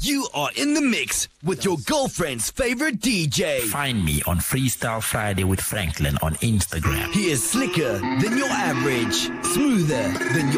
You are in the mix with your girlfriend's favorite DJ. Find me on Freestyle Friday with Franklin on Instagram. He is slicker than your average, smoother than your